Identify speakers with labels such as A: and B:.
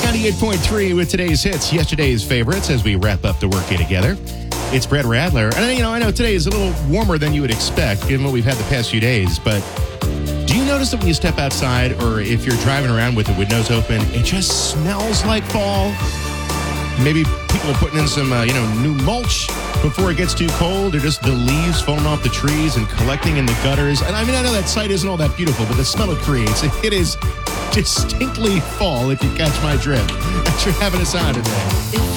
A: 98.3 with today's hits, yesterday's favorites as we wrap up the workday together. It's Brett Radler. And I know today is a little warmer than you would expect given what we've had the past few days, but do you notice that when you step outside or if you're driving around with the windows open, it just smells like fall? Maybe people are putting in some, new mulch before it gets too cold, or just the leaves falling off the trees and collecting in the gutters. And I know that sight isn't all that beautiful, but the smell it creates, it is distinctly fall, if you catch my drift. Thanks for having us on today.